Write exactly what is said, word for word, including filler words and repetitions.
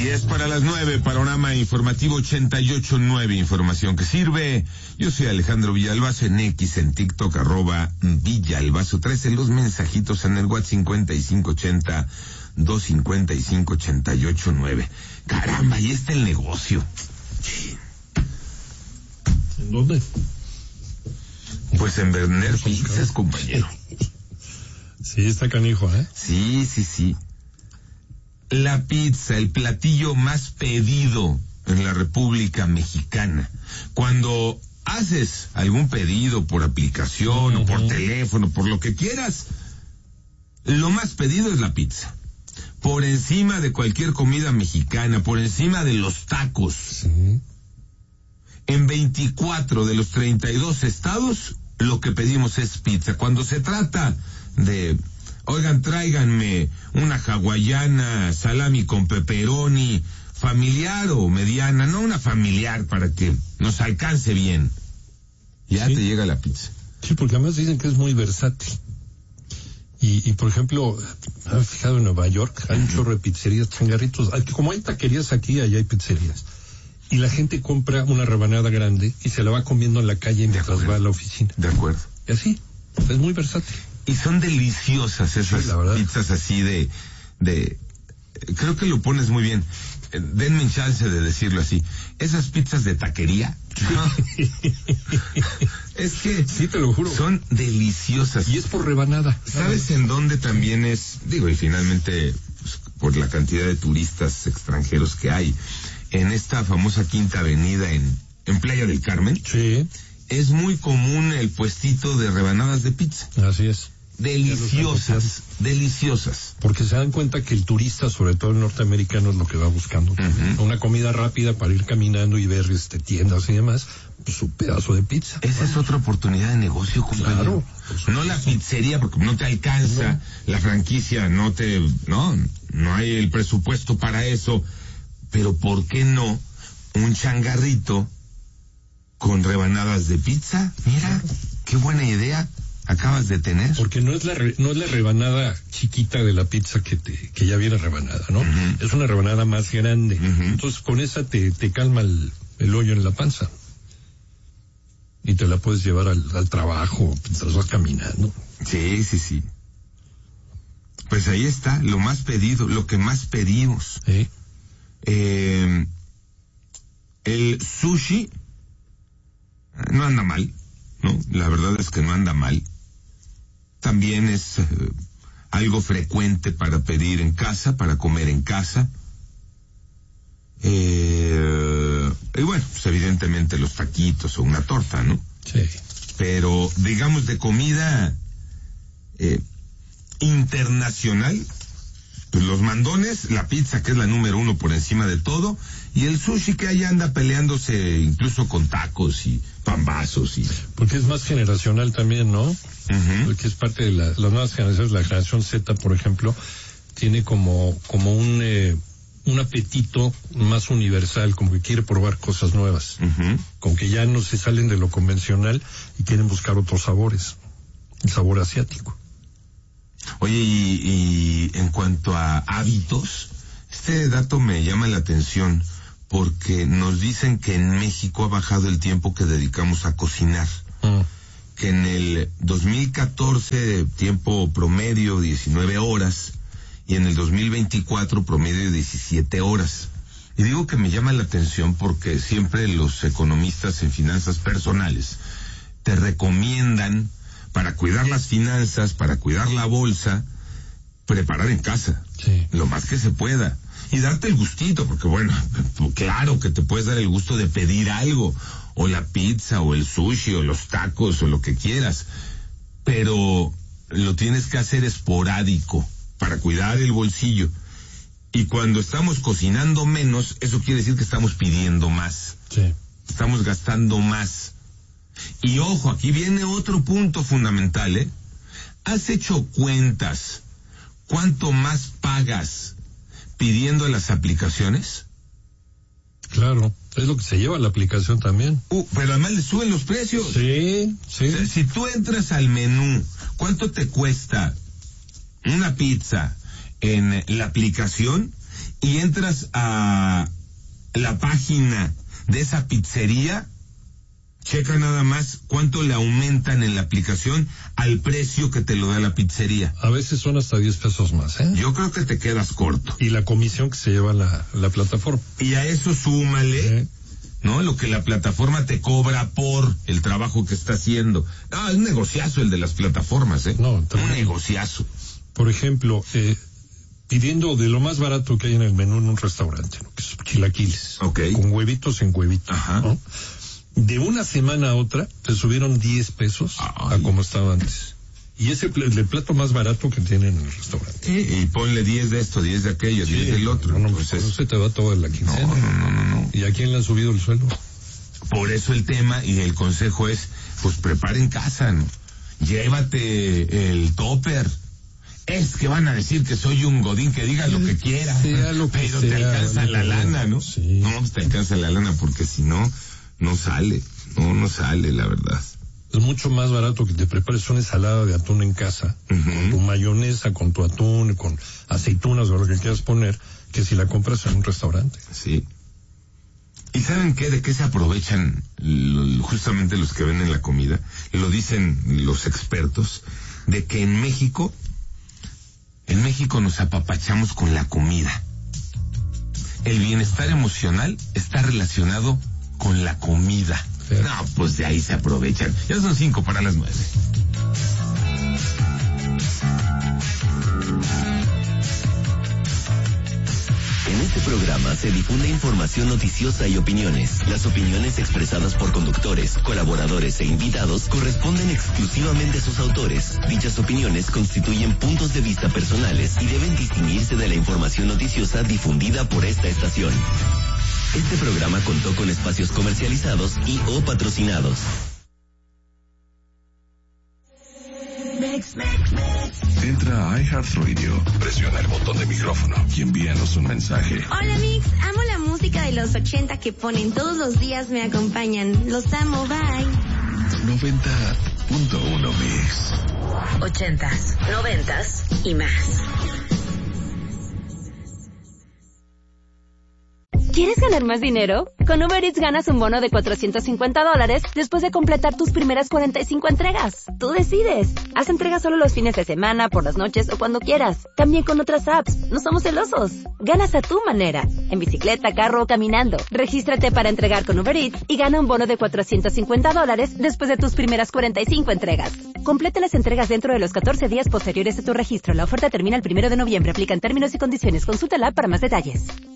diez para las nueve, panorama informativo ochenta y ocho nueve, información que sirve. Yo soy Alejandro Villalbazo, en X, en TikTok, arroba Villalbazo trece, los mensajitos en el WhatsApp cincuenta y cinco ochenta, doscientos cincuenta y cinco, ochenta y ocho nueve. Caramba, ahí está el negocio. ¿En dónde? Pues en vender pizzas, compañero. Sí, está canijo, ¿eh? Sí, sí, sí. La pizza, el platillo más pedido en la República Mexicana. Cuando haces algún pedido por aplicación, uh-huh, o por teléfono, por lo que quieras, lo más pedido es la pizza. Por encima de cualquier comida mexicana, por encima de los tacos. Uh-huh. En veinticuatro de los treinta y dos estados, lo que pedimos es pizza. Cuando se trata de, oigan, tráiganme una hawaiana, salami con pepperoni, familiar o mediana, no una familiar para que nos alcance bien. Ya sí, te llega la pizza. Sí, porque además dicen que es muy versátil. Y, y por ejemplo, ¿has fijado en Nueva York? Hay un chorro de pizzerías, changarritos. Como hay taquerías aquí, allá hay pizzerías. Y la gente compra una rebanada grande y se la va comiendo en la calle mientras va a la oficina. De acuerdo. Y así, es muy versátil. Y son deliciosas esas sí, pizzas así de, de, creo que lo pones muy bien. Denme un chance de decirlo así. Esas pizzas de taquería, ¿no? Es que sí, te lo juro, son deliciosas. Y es por rebanada. ¿Sabes en dónde también es? Digo, y finalmente, pues, por la cantidad de turistas extranjeros que hay, en esta famosa Quinta Avenida en, en Playa del Carmen. Sí. Es muy común el puestito de rebanadas de pizza. Así es. Deliciosas, deliciosas. Porque se dan cuenta que el turista, sobre todo el norteamericano, es lo que va buscando. Uh-huh. Una comida rápida para ir caminando y ver este tiendas y demás, pues su pedazo de pizza. Esa bueno. es otra oportunidad de negocio, compañero. Claro. No la pizzería, porque no te alcanza, no. La franquicia no te, no, no hay el presupuesto para eso, pero ¿por qué no un changarrito con rebanadas de pizza? Mira, qué buena idea acabas de tener. Porque no es la re, no es la rebanada chiquita de la pizza que te que ya viene rebanada, ¿no? Uh-huh. Es una rebanada más grande. Uh-huh. Entonces con esa te, te calma el, el hoyo en la panza. Y te la puedes llevar al, al trabajo, mientras vas caminando. Sí, sí, sí. Pues ahí está, lo más pedido, lo que más pedimos. ¿Sí? Eh, el sushi no anda mal, ¿no? La verdad es que no anda mal. También es eh, algo frecuente para pedir en casa, para comer en casa. Eh, y bueno, pues evidentemente los taquitos o una torta, ¿no? Sí. Pero digamos de comida eh, internacional, pues los mandones, la pizza que es la número uno por encima de todo, y el sushi que ahí anda peleándose incluso con tacos y pambazos y... Porque es más generacional también, ¿no? Uh-huh. Porque es parte de la, las nuevas generaciones, la generación Z, por ejemplo, tiene como, como un, eh, un apetito más universal, como que quiere probar cosas nuevas, uh-huh, como que ya no se salen de lo convencional y quieren buscar otros sabores, el sabor asiático. Oye, y, y en cuanto a hábitos, este dato me llama la atención porque nos dicen que en México ha bajado el tiempo que dedicamos a cocinar. Mm. Que en el dos mil catorce tiempo promedio diecinueve horas y en el dos mil veinticuatro promedio diecisiete horas. Y digo que me llama la atención porque siempre los economistas en finanzas personales te recomiendan, para cuidar las finanzas, para cuidar la bolsa, preparar en casa, sí, lo más que se pueda. Y darte el gustito, porque bueno, claro que te puedes dar el gusto de pedir algo, o la pizza, o el sushi, o los tacos, o lo que quieras, pero lo tienes que hacer esporádico, para cuidar el bolsillo. Y cuando estamos cocinando menos, eso quiere decir que estamos pidiendo más. Sí. Estamos gastando más. Y ojo, aquí viene otro punto fundamental, ¿eh? ¿Has hecho cuentas cuánto más pagas pidiendo las aplicaciones? Claro, es lo que se lleva la aplicación también. Uh, pero además le suben los precios. Sí, sí. O sea, si tú entras al menú, ¿cuánto te cuesta una pizza en la aplicación? y entras a la página de esa pizzería, checa nada más cuánto le aumentan en la aplicación al precio que te lo da la pizzería. A veces son hasta diez pesos más, ¿eh? Yo creo que te quedas corto. Y la comisión que se lleva la, la plataforma. Y a eso súmale, ¿Eh? ¿no? Lo que la plataforma te cobra por el trabajo que está haciendo. No, es un negociazo el de las plataformas, ¿eh? No, un también. negociazo. Por ejemplo, eh, pidiendo de lo más barato que hay en el menú en un restaurante, ¿no? Que es chilaquiles. Ok. Con huevitos en huevitos, Ajá. ¿no? De una semana a otra te subieron diez pesos Ay. a como estaba antes. Y ese es el plato más barato que tienen en el restaurante. Y, y ponle diez de esto, diez de aquello, diez del otro. No, no, Entonces, no se te va toda la quincena. no, no, no, no, no. ¿Y a quién le han subido el sueldo? Por eso el tema y el consejo es, pues prepara en casa, ¿no? Llévate el topper. Es que van a decir que soy un godín que diga lo que quiera, sea lo que pero sea, te alcanza lo la que lana, sea. ¿no? Sí. No, pues te alcanza la lana porque si no, no sale, no, no sale, la verdad. Es mucho más barato que te prepares una ensalada de atún en casa, Ujú. con tu mayonesa, con tu atún, con aceitunas o lo que quieras poner, que si la compras en un restaurante. Sí. ¿Y saben qué? ¿De qué se aprovechan lo- justamente los que venden la comida? Lo dicen los expertos, de que en México, en México nos apapachamos con la comida. El bienestar emocional está relacionado con la comida. Sí. No, pues de ahí se aprovechan. Ya son cinco para las nueve. En este programa se difunde información noticiosa y opiniones. Las opiniones expresadas por conductores, colaboradores e invitados corresponden exclusivamente a sus autores. Dichas opiniones constituyen puntos de vista personales y deben distinguirse de la información noticiosa difundida por esta estación. Este programa contó con espacios comercializados y o patrocinados. Entra a iHeartRadio, presiona el botón de micrófono y envíanos un mensaje. Hola Mix, amo la música de los ochenta que ponen todos los días, me acompañan. Los amo, bye. noventa punto uno Mix. Ochentas, noventas y más. ¿Quieres ganar más dinero? Con Uber Eats ganas un bono de cuatrocientos cincuenta dólares después de completar tus primeras cuarenta y cinco entregas. Tú decides. Haz entregas solo los fines de semana, por las noches o cuando quieras. También con otras apps. No somos celosos. Ganas a tu manera. En bicicleta, carro o caminando. Regístrate para entregar con Uber Eats y gana un bono de cuatrocientos cincuenta dólares después de tus primeras cuarenta y cinco entregas. Completa las entregas dentro de los catorce días posteriores a tu registro. La oferta termina el primero de noviembre. Aplican términos y condiciones. Consulta la app para más detalles.